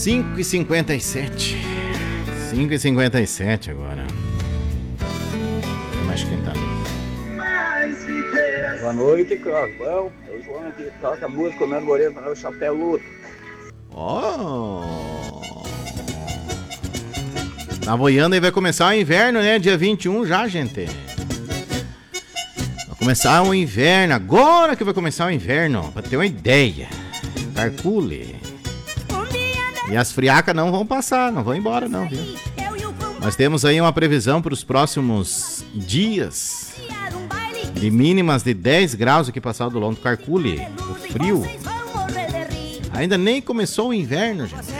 5h57. 5h57 agora. Mais quem tá ali? Boa noite, Carlão. É o João que toca música comendo moreno para o chapéu luto. Tá boiando aí, vai começar o inverno, né? Dia 21 já, gente. Vai começar o inverno. Agora que vai começar o inverno. Pra ter uma ideia. Calcule. E as friacas não vão passar, não vão embora não, viu? Nós temos aí uma previsão para os próximos dias de mínimas de 10 graus aqui para Salto do Longo. Calcule o frio. Ainda nem começou o inverno, gente.